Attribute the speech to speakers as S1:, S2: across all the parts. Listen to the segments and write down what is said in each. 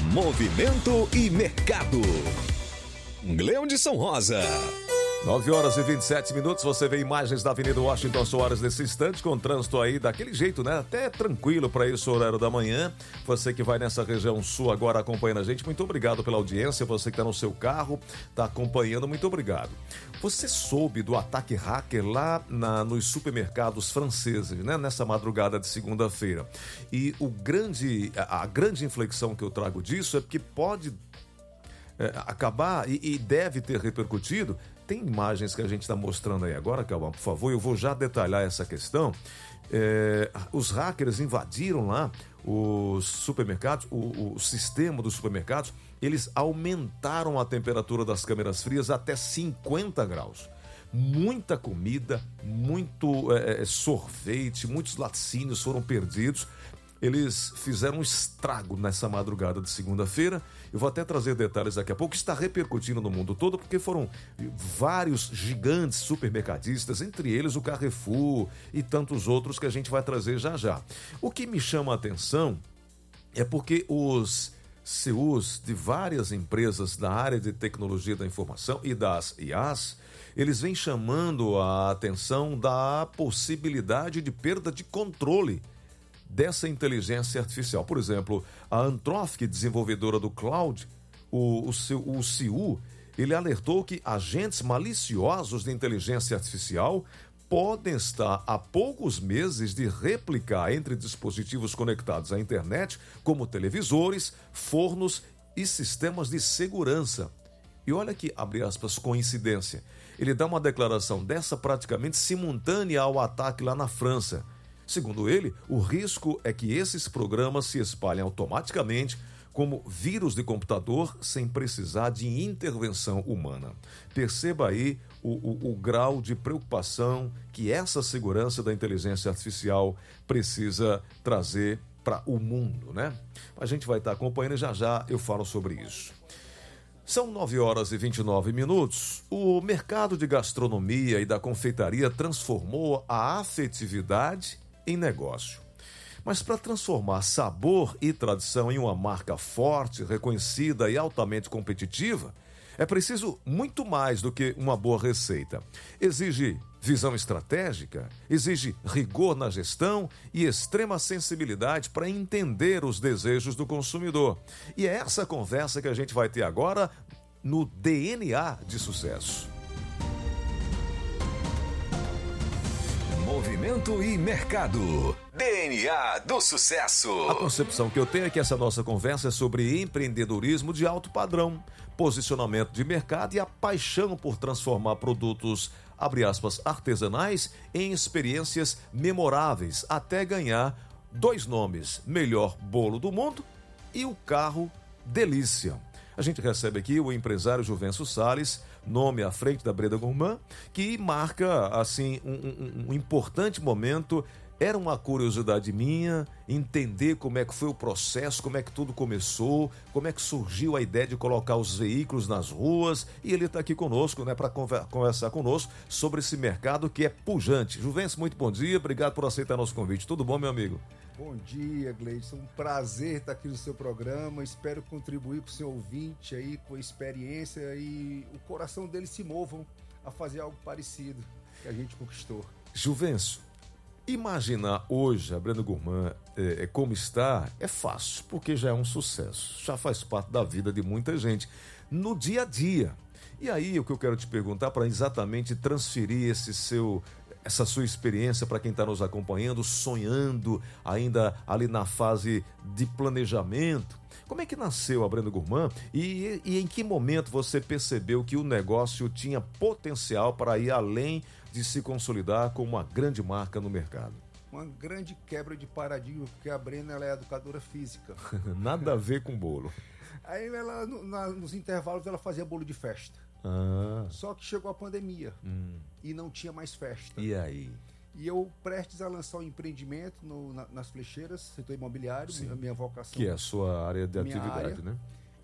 S1: Movimento e mercado. Gleudson Rosa.
S2: 9h27, você vê imagens da Avenida Washington Soares nesse instante, com trânsito aí daquele jeito, né? Até tranquilo para esse horário da manhã. Você que vai nessa região sul agora acompanhando a gente, muito obrigado pela audiência. Você que está no seu carro, está acompanhando, muito obrigado. Você soube do ataque hacker lá nos supermercados franceses, né? Nessa madrugada de segunda-feira. E a grande inflexão que eu trago disso é porque pode acabar e deve ter repercutido. Tem imagens que a gente está mostrando aí agora, Calma, por favor, eu vou já detalhar essa questão. Os hackers invadiram lá os supermercados, o sistema dos supermercados, eles aumentaram a temperatura das câmeras frias até 50 graus. Muita comida, muito sorvete, muitos laticínios foram perdidos. Eles fizeram um estrago nessa madrugada de segunda-feira. Eu vou até trazer detalhes daqui a pouco. Está repercutindo no mundo todo porque foram vários gigantes supermercadistas, entre eles o Carrefour e tantos outros que a gente vai trazer já já. O que me chama a atenção é porque os CEOs de várias empresas da área de tecnologia da informação e das IAs, eles vêm chamando a atenção da possibilidade de perda de controle dessa inteligência artificial. Por exemplo, a Anthropic, desenvolvedora do cloud, o CEO, ele alertou que agentes maliciosos de inteligência artificial podem estar a poucos meses de replicar entre dispositivos conectados à internet, como televisores, fornos e sistemas de segurança. E olha que, abre aspas, coincidência, ele dá uma declaração dessa praticamente simultânea ao ataque lá na França. Segundo ele, o risco é que esses programas se espalhem automaticamente como vírus de computador sem precisar de intervenção humana. Perceba aí o grau de preocupação que essa segurança da inteligência artificial precisa trazer para o mundo, né? A gente vai estar acompanhando e já eu falo sobre isso. São 9h29. O mercado de gastronomia e da confeitaria transformou a afetividade em negócio. Mas para transformar sabor e tradição em uma marca forte, reconhecida e altamente competitiva, é preciso muito mais do que uma boa receita. Exige visão estratégica, exige rigor na gestão e extrema sensibilidade para entender os desejos do consumidor. E é essa conversa que a gente vai ter agora no DNA de Sucesso.
S1: Movimento e mercado. DNA do Sucesso.
S2: A concepção que eu tenho é que essa nossa conversa é sobre empreendedorismo de alto padrão, posicionamento de mercado e a paixão por transformar produtos, abre aspas, artesanais em experiências memoráveis, até ganhar 2 nomes: melhor bolo do mundo e o carro Delícia. A gente recebe aqui o empresário Juvencio Salles, nome à frente da Breda Gourmand, que marca assim um importante momento. Era uma curiosidade minha entender como é que foi o processo, como é que tudo começou, como é que surgiu a ideia de colocar os veículos nas ruas, e ele está aqui conosco, né, para conversar conosco sobre esse mercado que é pujante. Juvencio, muito bom dia, obrigado por aceitar nosso convite. Tudo bom, meu amigo?
S3: Bom dia, Gleudson. Um prazer estar aqui no seu programa. Espero contribuir com o seu ouvinte aí, com a experiência e o coração deles se movam a fazer algo parecido que a gente conquistou.
S2: Juvencio, imaginar hoje a Breda Gourmand como está é fácil, porque já é um sucesso, já faz parte da vida de muita gente, no dia a dia. E aí o que eu quero te perguntar para exatamente transferir essa sua experiência para quem está nos acompanhando, sonhando ainda ali na fase de planejamento. Como é que nasceu a Breda Gourmand e em que momento você percebeu que o negócio tinha potencial para ir além de se consolidar como uma grande marca no mercado?
S3: Uma grande quebra de paradigma, porque a Brena ela é educadora física.
S2: Nada a ver com bolo.
S3: Aí ela, nos intervalos, ela fazia bolo de festa. Só que chegou a pandemia e não tinha mais festa.
S2: E aí?
S3: E eu prestes a lançar um empreendimento nas flecheiras, setor imobiliário, a minha vocação.
S2: Que é a sua área de atividade, né?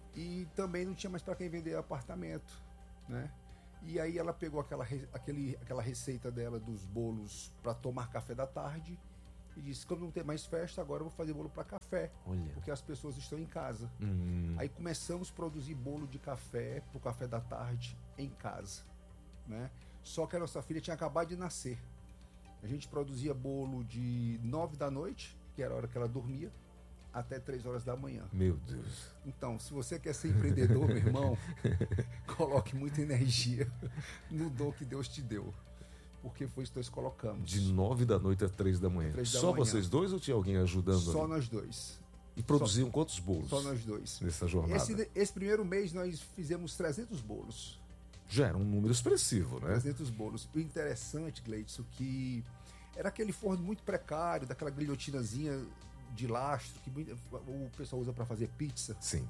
S3: E também não tinha mais para quem vender apartamento, né? E aí ela pegou aquela receita dela dos bolos para tomar café da tarde e disse, como não tem mais festa, agora eu vou fazer bolo para café, porque as pessoas estão em casa. Aí começamos a produzir bolo de café para o café da tarde em casa, né? Só que a nossa filha tinha acabado de nascer. A gente produzia bolo de 9 da noite, que era a hora que ela dormia, até 3 horas da manhã.
S2: Meu Deus.
S3: Então, se você quer ser empreendedor, meu irmão, coloque muita energia no dom que Deus te deu. Porque foi isso que nós colocamos.
S2: De 9 da noite a 3 da manhã. Só vocês dois ou tinha alguém ajudando?
S3: Só
S2: ali?
S3: nós dois.
S2: E produziam quantos bolos?
S3: Só nós dois.
S2: Nessa jornada?
S3: Esse primeiro mês nós fizemos 300 bolos.
S2: Já era um número expressivo, né?
S3: 300 bolos. O interessante, Gleidson, que era aquele forno muito precário, daquela guilhotinazinha de lastro que o pessoal usa para fazer pizza.
S2: Sim.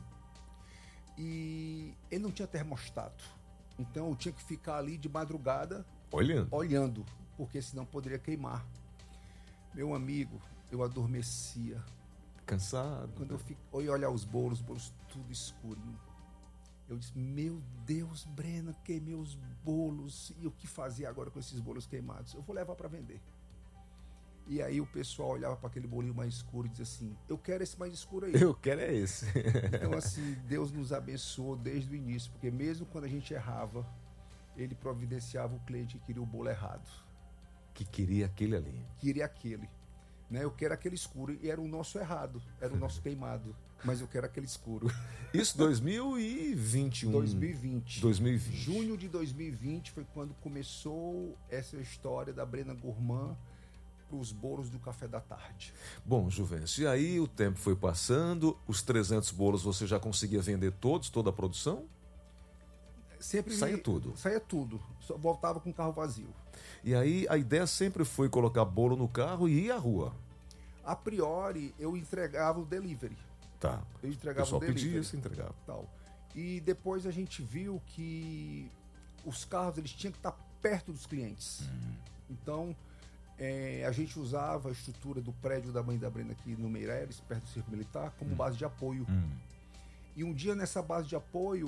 S3: E ele não tinha termostato. Então eu tinha que ficar ali de madrugada olhando, porque senão poderia queimar. Meu amigo, eu adormecia.
S2: Cansado.
S3: Quando eu ia olhar os bolos tudo escurinho. Eu disse, meu Deus, Brena, queimei os bolos. E o que fazer agora com esses bolos queimados? Eu vou levar para vender. E aí o pessoal olhava para aquele bolinho mais escuro e dizia assim, eu quero esse mais escuro aí.
S2: Eu quero é esse.
S3: Então assim, Deus nos abençoou desde o início, porque mesmo quando a gente errava, ele providenciava o cliente que queria o bolo errado.
S2: Que queria aquele ali.
S3: Queria aquele. Né? Eu quero aquele escuro. E era o nosso errado, era o nosso queimado. Mas eu quero aquele escuro.
S2: Isso 2021.
S3: 2020. Junho de 2020 foi quando começou essa história da Brena Gourmand para os bolos do café da tarde.
S2: Bom, Juvencio, e aí o tempo foi passando, os 300 bolos você já conseguia vender todos, toda a produção?
S3: Sempre
S2: saía tudo.
S3: Saía tudo. Só voltava com o carro vazio.
S2: E aí a ideia sempre foi colocar bolo no carro e ir à rua?
S3: A priori, eu entregava o delivery.
S2: Tá.
S3: Eu entregava
S2: o
S3: o delivery.
S2: Pedia, se entregava.
S3: Tal. E depois a gente viu que os carros eles tinham que estar perto dos clientes. Então, a gente usava a estrutura do prédio da Mãe da Brena aqui no Meireles, perto do Circo Militar, como base de apoio. E um dia nessa base de apoio,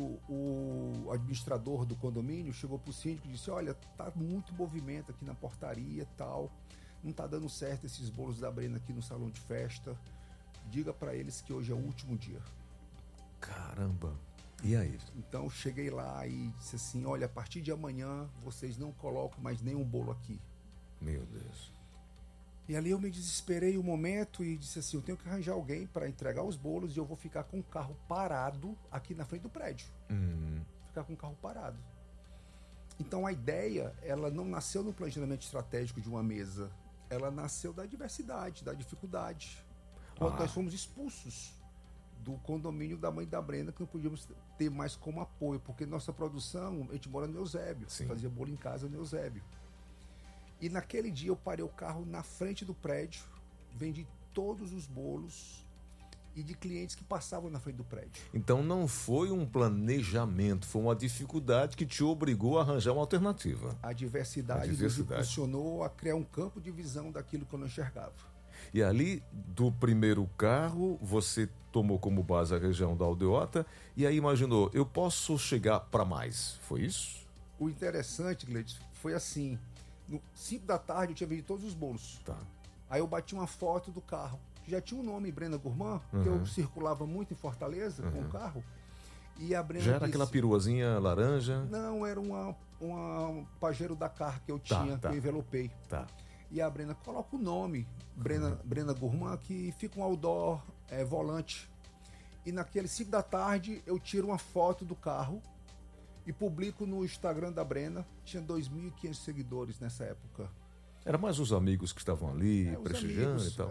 S3: o administrador do condomínio chegou para o síndico e disse, olha, tá muito movimento aqui na portaria e tal, não tá dando certo esses bolos da Brena aqui no salão de festa, diga para eles que hoje é o último dia.
S2: Caramba! E aí?
S3: Então cheguei lá e disse assim, olha, a partir de amanhã vocês não colocam mais nenhum bolo aqui.
S2: Meu Deus.
S3: E ali eu me desesperei um momento e disse assim, eu tenho que arranjar alguém para entregar os bolos e eu vou ficar com o carro parado aqui na frente do prédio. Ficar com o carro parado. Então a ideia, ela não nasceu no planejamento estratégico de uma mesa, ela nasceu da diversidade, da dificuldade. Quando nós fomos expulsos do condomínio da Mãe da Brena, que não podíamos ter mais como apoio, porque nossa produção, a gente mora no Eusébio, fazia bolo em casa no Eusébio. E naquele dia eu parei o carro na frente do prédio, vendi todos os bolos e de clientes que passavam na frente do prédio.
S2: Então não foi um planejamento, foi uma dificuldade que te obrigou a arranjar uma alternativa.
S3: A diversidade nos impulsionou a criar um campo de visão daquilo que eu não enxergava.
S2: E ali, do primeiro carro, você tomou como base a região da Aldeota e aí imaginou, eu posso chegar para mais, foi isso?
S3: O interessante, Gleidson, foi assim... No 5 da tarde eu tinha vendido todos os bolos.
S2: Tá.
S3: Aí eu bati uma foto do carro. Já tinha um nome, Brena Gourmand, que eu circulava muito em Fortaleza com o carro. E a Brena
S2: já era aquela peruazinha laranja?
S3: Não, era uma Pajero Dakar que eu tinha, que eu envelopei.
S2: Tá.
S3: E a Brena coloca o nome, Brena Gourmand, que fica um outdoor volante. E naquele 5 da tarde eu tiro uma foto do carro e publico no Instagram da Brena. Tinha 2.500 seguidores nessa época.
S2: Era mais os amigos que estavam ali, prestigiando e tal.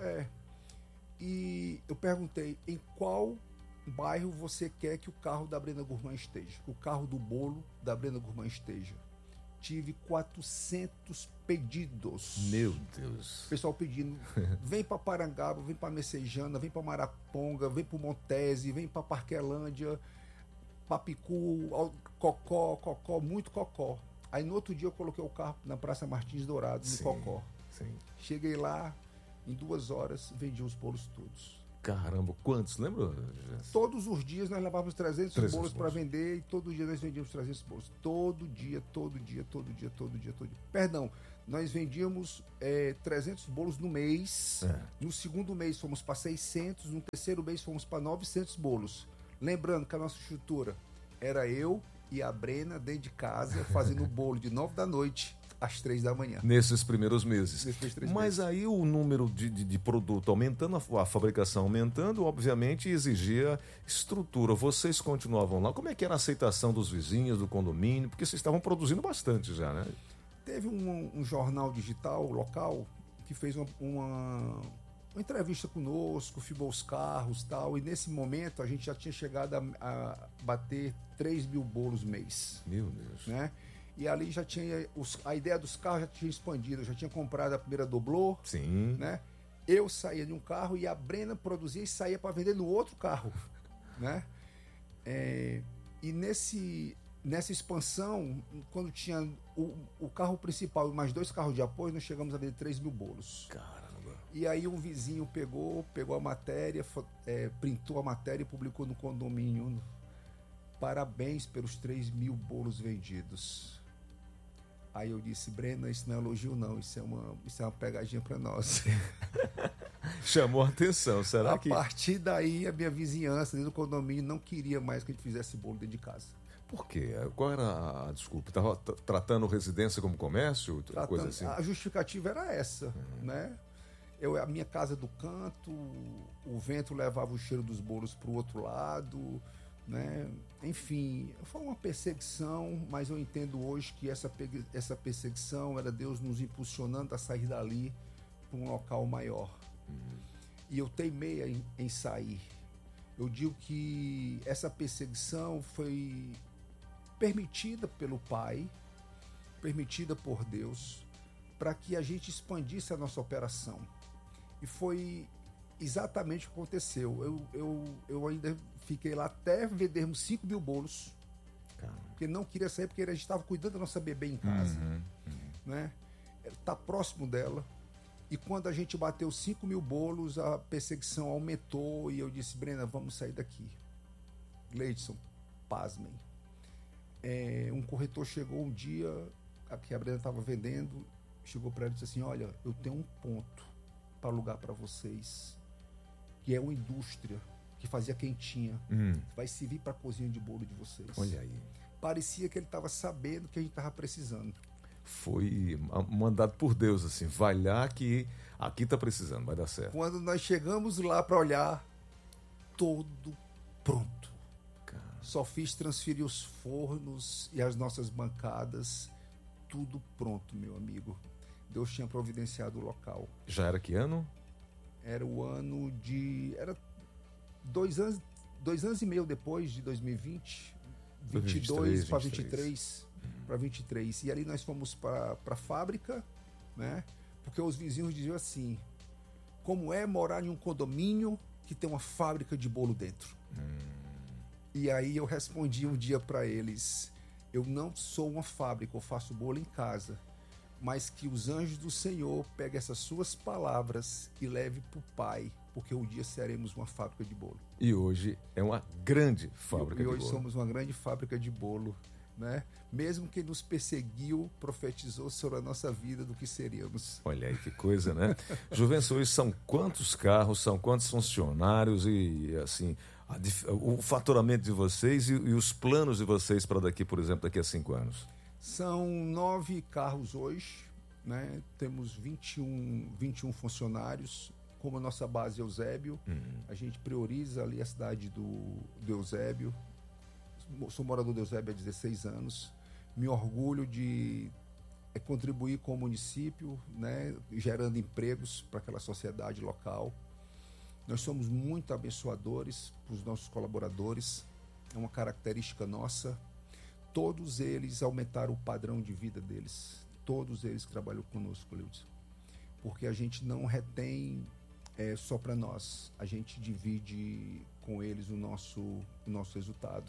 S3: E eu perguntei, em qual bairro você quer que o carro da Brena Gourmand esteja? Que o carro do bolo da Brena Gourmand esteja? Tive 400 pedidos.
S2: Meu Deus.
S3: O pessoal pedindo, vem para Parangaba, vem para Messejana, vem para Maraponga, vem para Montese, vem para Parquelândia, Papicu, Cocó, muito Cocó. Aí no outro dia eu coloquei o carro na Praça Martins Dourado, no Cocó.
S2: Sim.
S3: Cheguei lá, em 2 horas, vendi os bolos todos.
S2: Caramba, quantos? Lembra?
S3: Todos os dias nós levávamos 300 bolos para vender e todo dia nós vendíamos 300 bolos. Todo dia. Perdão, nós vendíamos 300 bolos no mês. No segundo mês fomos para 600, no terceiro mês fomos para 900 bolos. Lembrando que a nossa estrutura era eu e a Brena dentro de casa fazendo bolo de 9 da noite às 3 da manhã.
S2: Nesses primeiros meses. Mas aí o número de produto aumentando, a fabricação aumentando, obviamente exigia estrutura. Vocês continuavam lá. Como é que era a aceitação dos vizinhos, do condomínio? Porque vocês estavam produzindo bastante já, né?
S3: Teve um jornal digital local que fez uma entrevista conosco, filmou os carros e tal. E nesse momento a gente já tinha chegado a bater 3 mil bolos mês.
S2: Meu Deus.
S3: Né? E ali já tinha a ideia dos carros já tinha expandido. Eu já tinha comprado a primeira Doblô.
S2: Sim.
S3: Né? Eu saía de um carro e a Brena produzia e saía para vender no outro carro. Né? E nessa expansão, quando tinha o carro principal e mais 2 carros de apoio, nós chegamos a vender 3 mil bolos.
S2: Caramba.
S3: E aí um vizinho pegou a matéria, printou a matéria e publicou no condomínio. Parabéns pelos 3 mil bolos vendidos. Aí eu disse, Brena, isso não é elogio não, isso é uma pegadinha para nós.
S2: Chamou a atenção, será que...
S3: A partir daí, a minha vizinhança dentro do condomínio não queria mais que a gente fizesse bolo dentro de casa.
S2: Por quê? Qual era a desculpa? Estava tratando residência como comércio? Coisa assim?
S3: A justificativa era essa, né? A minha casa do canto, o vento levava o cheiro dos bolos para o outro lado, né? Enfim, foi uma perseguição, mas eu entendo hoje que essa perseguição era Deus nos impulsionando a sair dali para um local maior. E eu teimei em sair. Eu digo que essa perseguição foi permitida pelo Pai, permitida por Deus, para que a gente expandisse a nossa operação. E foi exatamente o que aconteceu. Eu ainda fiquei lá até vendermos 5 mil bolos. Caramba. Porque não queria sair, porque a gente estava cuidando da nossa bebê em casa. Né? Tá próximo dela. E quando a gente bateu 5 mil bolos, a perseguição aumentou e eu disse, Brena, vamos sair daqui. Gleidson, pasmem. Um corretor chegou um dia, que a Brena estava vendendo, chegou para ela e disse assim, olha, eu tenho um ponto para alugar para vocês, que é uma indústria que fazia quentinha. Vai servir para a cozinha de bolo de vocês.
S2: Olha aí.
S3: Parecia que ele estava sabendo que a gente estava precisando.
S2: Foi mandado por Deus, assim, vai lá que aqui está precisando, vai dar certo.
S3: Quando nós chegamos lá para olhar, todo pronto.
S2: Caramba.
S3: Só fiz transferir os fornos e as nossas bancadas, tudo pronto, meu amigo. Deus tinha providenciado o local.
S2: Já era que ano?
S3: Era o ano de... Era 2 anos e meio depois de 2020, 22 para 23. Para 23. E ali nós fomos para a fábrica, né? Porque os vizinhos diziam assim, como é morar em um condomínio que tem uma fábrica de bolo dentro? E aí eu respondi um dia para eles, eu não sou uma fábrica, eu faço bolo em casa, mas que os anjos do Senhor peguem essas suas palavras e leve para o Pai, porque um dia seremos uma fábrica de bolo.
S2: E hoje é uma grande fábrica de bolo.
S3: E hoje somos uma grande fábrica de bolo. Né? Mesmo quem nos perseguiu profetizou sobre a nossa vida do que seríamos.
S2: Olha aí que coisa, né? Juvencio, hoje são quantos carros, são quantos funcionários e assim, o faturamento de vocês e os planos de vocês para daqui, por exemplo, daqui a 5 anos?
S3: São 9 carros hoje, né? Temos 21 funcionários. Como a nossa base é Eusébio, a gente prioriza ali a cidade do Eusébio. Sou morador de Eusébio há 16 anos. Me orgulho de contribuir com o município, né, gerando empregos para aquela sociedade local. Nós somos muito abençoadores para os nossos colaboradores. É uma característica nossa. Todos eles aumentaram o padrão de vida deles. Todos eles que trabalham conosco, Leudson. Porque a gente não retém só para nós. A gente divide com eles o nosso resultado.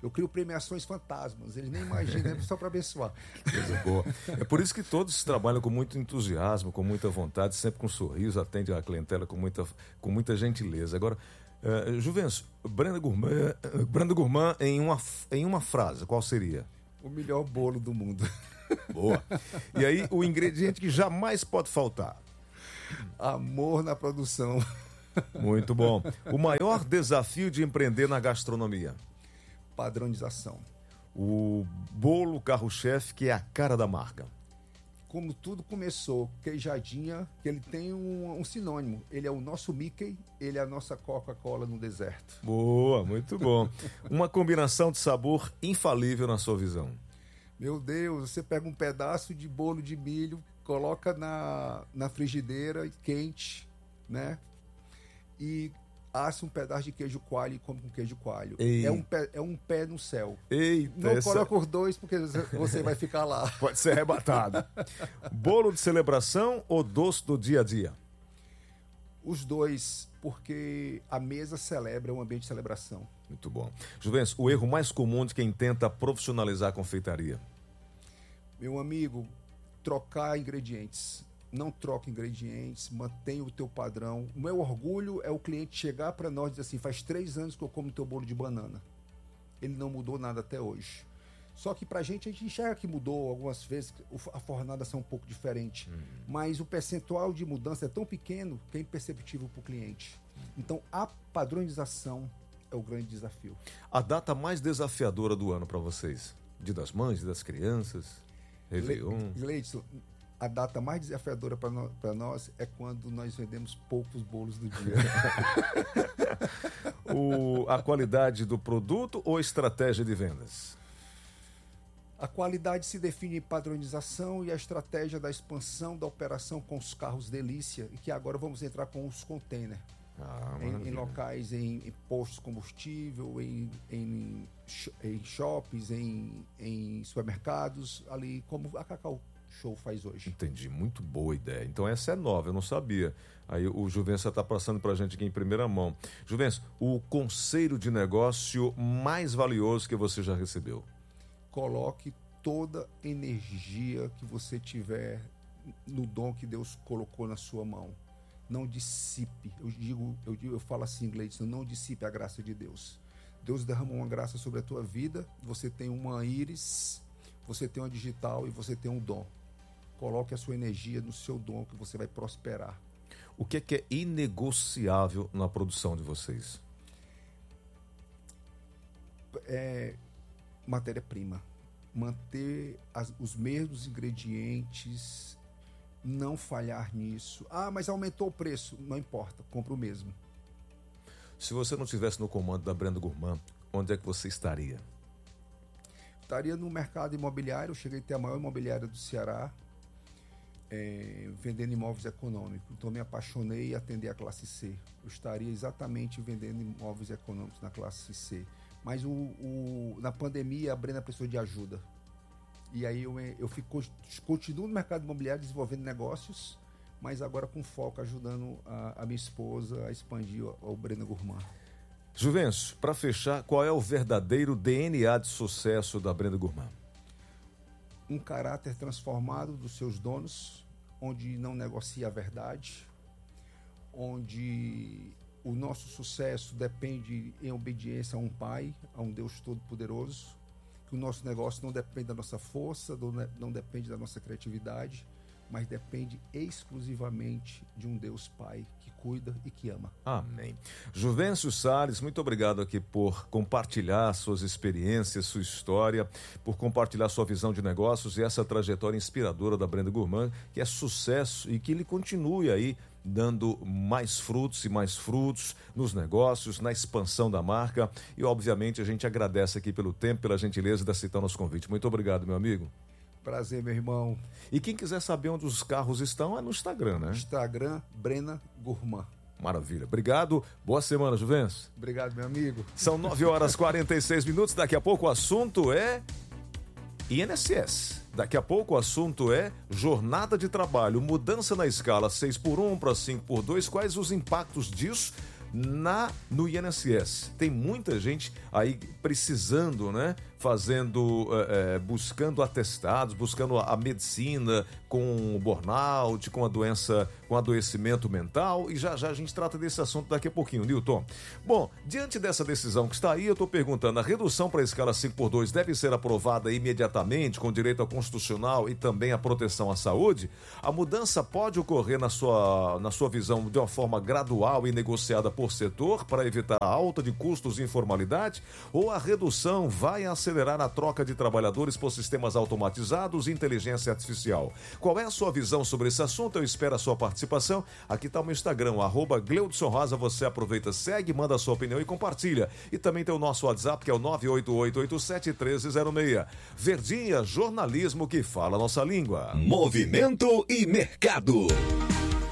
S3: Eu crio premiações fantasmas, eles nem imaginam, é só para abençoar.
S2: Coisa boa. É por isso que todos trabalham com muito entusiasmo, com muita vontade, sempre com um sorriso, atendem a clientela com muita gentileza. Agora, Juvencio, Brenda Gourmand em uma frase, qual seria?
S3: O melhor bolo do mundo.
S2: Boa. E aí, o ingrediente que jamais pode faltar?
S3: Amor na produção.
S2: Muito bom. O maior desafio de empreender na gastronomia?
S3: Padronização.
S2: O bolo carro-chefe que é a cara da marca?
S3: Como tudo começou, queijadinha, que ele tem um sinônimo. Ele é o nosso Mickey, ele é a nossa Coca-Cola no deserto.
S2: Boa, muito bom. Uma combinação de sabor infalível na sua visão?
S3: Meu Deus, você pega um pedaço de bolo de milho, coloca na frigideira quente, né? E assa um pedaço de queijo coalho e come com queijo coalho. É um pé no céu.
S2: Eita,
S3: não coloca os dois porque você vai ficar lá.
S2: Pode ser arrebatado. Bolo de celebração ou doce do dia a dia?
S3: Os dois, porque a mesa celebra, é um ambiente de celebração.
S2: Muito bom. Juvencio, o erro mais comum de quem tenta profissionalizar a confeitaria?
S3: Meu amigo, trocar ingredientes. Não troque ingredientes, mantenha o teu padrão. O meu orgulho é o cliente chegar para nós e dizer assim, faz 3 anos que eu como teu bolo de banana. Ele não mudou nada até hoje. Só que pra gente enxerga que mudou algumas vezes, a fornada são um pouco diferente. Mas o percentual de mudança é tão pequeno que é imperceptível para o cliente. Então, a padronização é o grande desafio.
S2: A data mais desafiadora do ano para vocês? Dia das Mães, Dia das Crianças, Réveillon?
S3: Gleidson, a data mais desafiadora para nós é quando nós vendemos poucos bolos do dia.
S2: A qualidade do produto ou estratégia de vendas?
S3: A qualidade se define em padronização e a estratégia da expansão da operação com os carros delícia, e que agora vamos entrar com os containers. Em locais, em postos de combustível, em shoppings, em supermercados, ali como a Cacau Show faz hoje.
S2: Entendi, muito boa ideia. Então essa é nova, eu não sabia. Aí o Juvencio está passando para a gente aqui em primeira mão. Juvencio, o conselho de negócio mais valioso que você já recebeu?
S3: Coloque toda energia que você tiver no dom que Deus colocou na sua mão. Não dissipe. Eu falo assim em inglês, não dissipe a graça de Deus. Deus derramou uma graça sobre a tua vida, você tem uma íris, você tem uma digital e você tem um dom. Coloque a sua energia no seu dom que você vai prosperar.
S2: O que é inegociável na produção de vocês?
S3: Matéria-prima. Manter os mesmos ingredientes, não falhar nisso. Mas aumentou o preço. Não importa, compra o mesmo.
S2: Se você não estivesse no comando da Brenda Gourmand, onde é que você estaria?
S3: Estaria no mercado imobiliário. Eu cheguei a ter a maior imobiliária do Ceará, vendendo imóveis econômicos. Então me apaixonei em atender a classe C. Eu estaria exatamente vendendo imóveis econômicos na classe C. Mas na pandemia a Brenda precisou de ajuda. E aí eu continuo no mercado imobiliário desenvolvendo negócios, mas agora com foco ajudando a minha esposa a expandir o Brenda Gourmand.
S2: Juvencio, para fechar, qual é o verdadeiro DNA de sucesso da Brenda Gourmand?
S3: Um caráter transformado dos seus donos, onde não negocia a verdade, onde o nosso sucesso depende em obediência a um Pai, a um Deus Todo-Poderoso, que o nosso negócio não depende da nossa força, não depende da nossa criatividade, mas depende exclusivamente de um Deus Pai que cuida e que ama.
S2: Amém. Juvencio Salles, muito obrigado aqui por compartilhar suas experiências, sua história, por compartilhar sua visão de negócios e essa trajetória inspiradora da Brenda Gourmand, que é sucesso e que ele continue aí dando mais frutos e mais frutos nos negócios, na expansão da marca. E, obviamente, a gente agradece aqui pelo tempo, pela gentileza de aceitar nosso convite. Muito obrigado, meu amigo.
S3: Prazer, meu irmão.
S2: E quem quiser saber onde os carros estão, é no Instagram, né?
S3: Instagram, Brenda Gourmand.
S2: Maravilha. Obrigado. Boa semana, Juvencio.
S3: Obrigado, meu amigo.
S2: São 9h46. Daqui a pouco o assunto é INSS. Daqui a pouco o assunto é jornada de trabalho, mudança na escala 6x1 para 5x2. Quais os impactos disso no INSS. Tem muita gente aí precisando, né? Buscando atestados, buscando a medicina com burnout, com adoecimento mental, e já a gente trata desse assunto daqui a pouquinho, Newton. Bom, diante dessa decisão que está aí, eu estou perguntando, a redução para a escala 5x2 deve ser aprovada imediatamente, com direito ao constitucional e também à proteção à saúde? A mudança pode ocorrer na sua visão de uma forma gradual e negociada por setor para evitar a alta de custos e informalidade? Ou a redução vai acelerar a troca de trabalhadores por sistemas automatizados e inteligência artificial? Qual é a sua visão sobre esse assunto? Eu espero a sua participação. Aqui está o meu Instagram, @Gleudson_Rosa. Você aproveita, segue, manda a sua opinião e compartilha. E também tem o nosso WhatsApp, que é o 988871306. Verdinha, jornalismo que fala a nossa língua.
S1: Movimento e mercado.